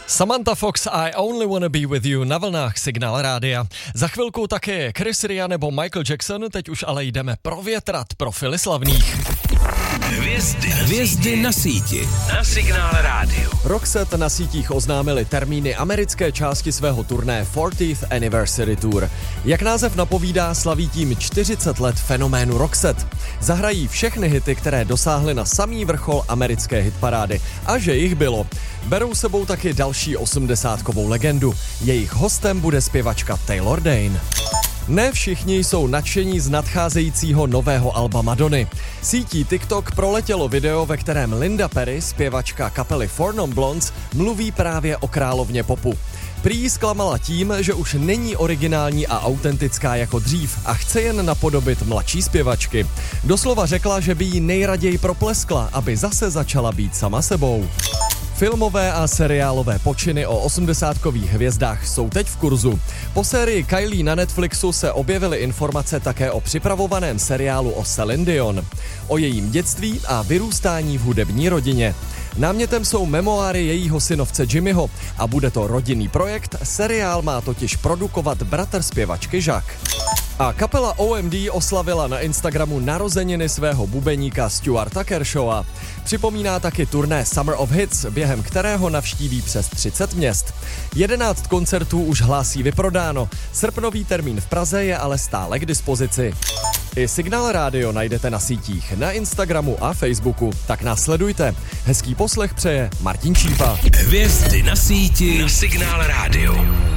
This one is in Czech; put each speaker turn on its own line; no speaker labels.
Samantha Fox, I Only Wanna Be With You na vlnách Signál Rádia. Za chvilku také Chris Ria nebo Michael Jackson, teď už ale jdeme provětrat profily slavných.
Hvězdy na síti. Na Signál Rádiu.
Roxette na sítích oznámili termíny americké části svého turné 40th Anniversary Tour. Jak název napovídá, slaví tím 40 let fenoménu Roxette. Zahrají všechny hity, které dosáhly na samý vrchol americké hitparády. A že jich bylo. Berou sebou taky další 80kovou legendu. Jejich hostem bude zpěvačka Taylor Dayne. Ne všichni jsou nadšení z nadcházejícího nového alba Madonny. Sítí TikTok proletělo video, ve kterém Linda Perry, zpěvačka kapely Four Non Blondes, mluví právě o královně popu. Prý zklamala tím, že už není originální a autentická jako dřív a chce jen napodobit mladší zpěvačky. Doslova řekla, že by jí nejraději propleskla, aby zase začala být sama sebou. Filmové a seriálové počiny o 80kových hvězdách jsou teď v kurzu. Po sérii Kylie na Netflixu se objevily informace také o připravovaném seriálu o Celine Dion, o jejím dětství a vyrůstání v hudební rodině. Námětem jsou memoáry jejího synovce Jimmyho a bude to rodinný projekt, seriál má totiž produkovat bratr zpěvačky Jacques. A kapela OMD oslavila na Instagramu narozeniny svého bubeníka Stuarta Kershawa. Připomíná taky turné Summer of Hits, během kterého navštíví přes 30 měst. 11 koncertů už hlásí vyprodáno, srpnový termín v Praze je ale stále k dispozici. I Signál Rádio najdete na sítích, na Instagramu a Facebooku, tak nás sledujte. Hezký poslech přeje Martin Čípa.
Hvězdy na síti na Signál Rádio.